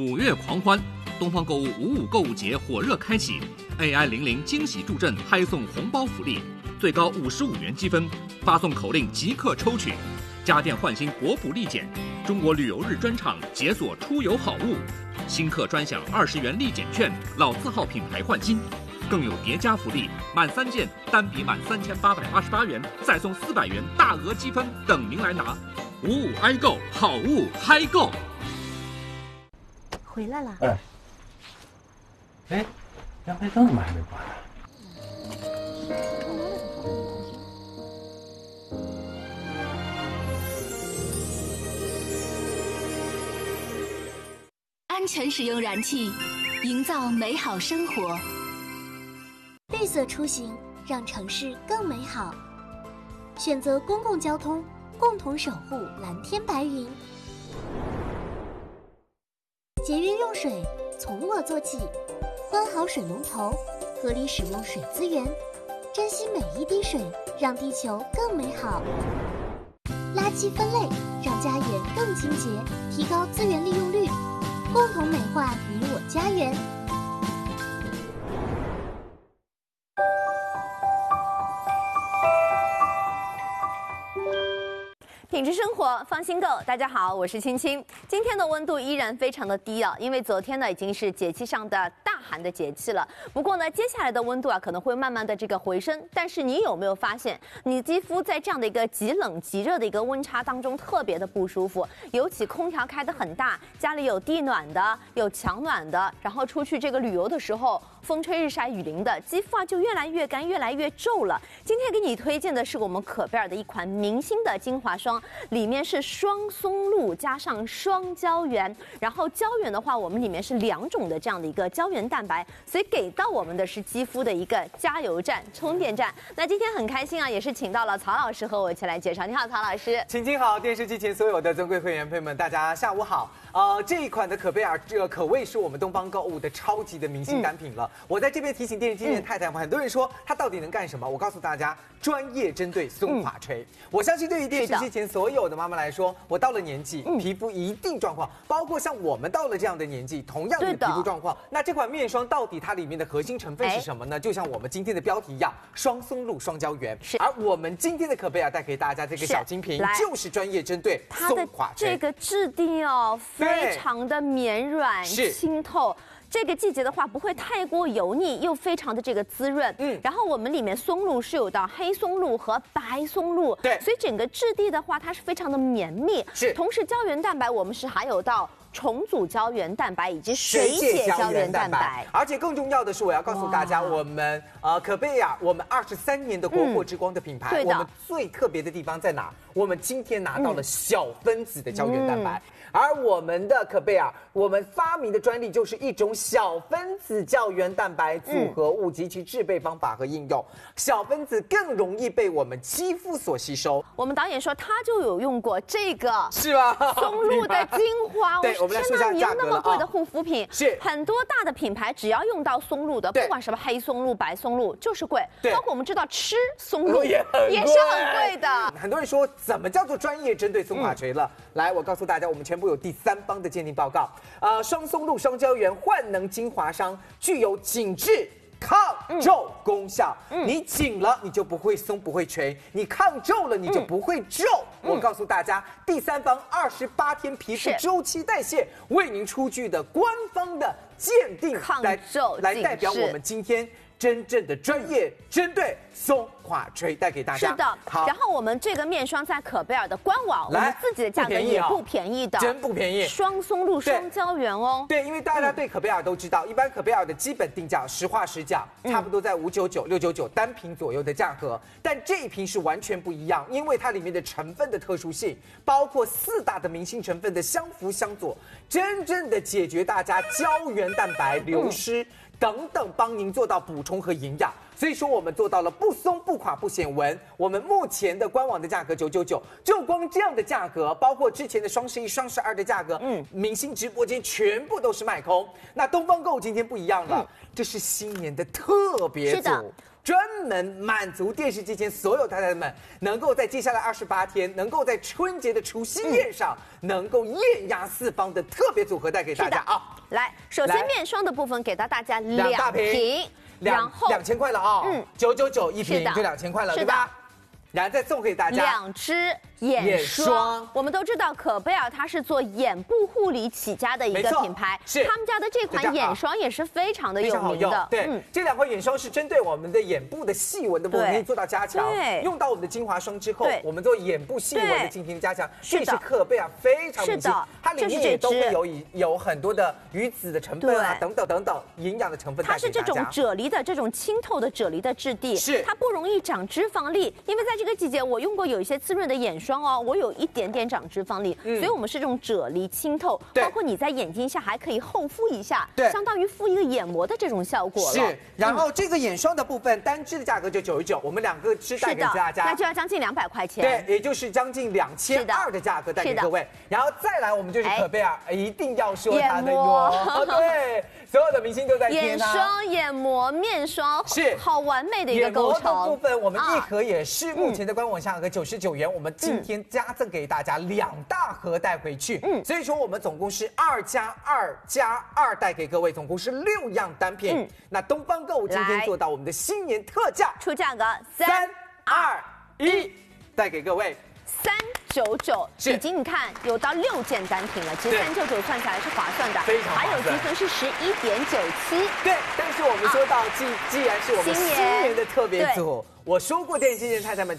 5月狂欢，东方购物55购物节火热开启 ，AI00惊喜助阵，嗨送红包福利，最高55元积分，发送口令即刻抽取，家电换新国补立减，中国旅游日专场解锁出游好物，新客专享20元立减券，老字号品牌换新。更有叠加福利，满3件单笔满3888元，再送400元大额积分等您来拿。55爱购，好物嗨购。 回来了。 阳台灯怎么还没关呢？ 安全使用燃气，营造美好生活。 绿色出行，让城市更美好。选择公共交通，共同守护蓝天白云。节约用水，从我做起。关好水龙头，合理使用水资源，珍惜每一滴水，让地球更美好。垃圾分类，让家园更清洁，提高资源利用率，共同美化你我家园。 品质生活，放心购。大家好，我是青青。今天的温度依然非常的低啊，因为昨天呢已经是节气上的大寒的节气了。不过呢，接下来的温度啊可能会慢慢的这个回升。但是你有没有发现，你肌肤在这样的一个极冷极热的一个温差当中特别的不舒服？尤其空调开得很大，家里有地暖的，有强暖的，然后出去这个旅游的时候，风吹日晒雨淋的，肌肤啊就越来越干，越来越皱了。今天给你推荐的是我们可贝尔的一款明星的精华霜。里面是双松露加上双胶原，然后胶原的话，我们里面是2种的这样的一个胶原蛋白，所以给到我们的是肌肤的一个加油站、充电站。那今天很开心啊，也是请到了曹老师和我一起来介绍。你好，曹老师。 青青好，电视机前所有的尊贵会员朋友们，大家下午好。这一款的可贝尔，这个可谓是我们东方购物的超级的明星单品了。我在这边提醒电视机前的太太们，很多人说它到底能干什么？我告诉大家，专业针对松垮垂。我相信对于电视机前所有的妈妈来说，我到了年纪，皮肤一定状况，包括像我们到了这样的年纪，同样的皮肤状况，那这款面霜到底它里面的核心成分是什么呢？就像我们今天的标题一样，双松露双胶原。而我们今天的可贝尔带给大家这个小精品，就是专业针对松垮垂。 这个质地哦，非常的绵软清透。这个季节的话，不会太过油腻，又非常的这个滋润。然后我们里面松露是有到黑松露和白松露，对，所以整个质地的话，它是非常的绵密。是，同时胶原蛋白我们是还有到重组胶原蛋白以及水解胶原蛋白。 而且更重要的是，我要告诉大家，我们可贝尔，我们23年的国货之光的品牌，我们最特别的地方在哪？我们今天拿到了小分子的胶原蛋白。而我们的可贝尔，我们发明的专利就是一种小分子胶原蛋白组合物及其制备方法和应用。小分子更容易被我们肌肤所吸收。 我们导演说他就有用过这个， 是吗？ 松露的精华。 对，我们来说一下价格了。 那么贵的护肤品， 是很多大的品牌只要用到松露的，不管什么黑松露、白松露，就是贵。包括我们知道吃松露也是很贵的。 很多人说，怎么叫做专业针对松垮垂了？来，我告诉大家，我们全部有第3方的鉴定报告。双松露双胶原焕能精华霜具有紧致抗皱功效。你紧了，你就不会松不会垂；你抗皱了，你就不会皱。我告诉大家，第3方28天皮肤周期代谢为您出具的官方的鉴定， 抗皱来代表我们今天真正的专业针对松垮垂带给大家。 是的，好。然后我们这个面霜在可贝尔的官网，我们自己的价格也不便宜的， 真不便宜。 双松露双胶原哦。 对，因为大家对可贝尔都知道，一般可贝尔的基本定价，实话实讲，差不多在599、699单瓶左右的价格。但这一瓶是完全不一样，因为它里面的成分的特殊性，包括4大的明星成分的相辅相佐，真正的解决大家胶原蛋白流失。等等，帮您做到补充和营养。 所以说我们做到了不松不垮不显纹。我们目前的官网的价格999，就光这样的价格，包括之前的双11、双12的价格，明星直播间全部都是卖空。那东方购物今天不一样了，这是新年的特别组。专门满足电视机前所有太太们，能够在接下来28天，能够在春节的除夕夜上，能够艳压四方的特别组合带给大家啊！ 来，首先面霜的部分给到大家2瓶，然后 2000块了啊，999一瓶就2000块了，对吧？然后再送给大家 2支眼霜。我们都知道可贝尔它是做眼部护理起家的一个品牌， 是他们家的这款眼霜也是非常的有名的。 对，这2款眼霜是针对我们的眼部的细纹的部分可以做到加强。 对， 用到我们的精华霜之后，我们做眼部细纹的进行加强。这是可贝尔非常明星，它里面也都会有很多的鱼子的成分啊，等等营养的成分。 它是这种啫喱的这种清透的啫喱的质地， 是它不容易长脂肪粒，因为在这个季节我用过有一些滋润的眼霜哦，我有一点点长脂肪粒，所以我们是这种啫喱清透，包括你在眼睛下还可以厚敷一下，相当于敷一个眼膜的这种效果了。 是，然后这个眼霜的部分单支的价格就99，我们2个支带给大家， 那就要将近200块钱， 对，也就是将近2200的价格带给各位。然后再来，我们就是可贝尔，一定要说它的膜，对，所有的明星都在贴它。 眼霜、眼膜、面霜， 是好完美的一个构成。 眼膜的部分，我们一盒也是目前的官网价格99元，我们今天加赠给大家2大盒带回去。所以说我们总共是2+2+2带给各位，总共是6样单品。那东方购物今天做到我们的新年特价， 出价格 3、2、1，带给各位。 399，已经你看有到6件单品了，其实399算起来是划算的， 非常划算， 还有积分是11.97。 对，但是我们说到既然是我们新年的特别组，我说过电视机前太太们。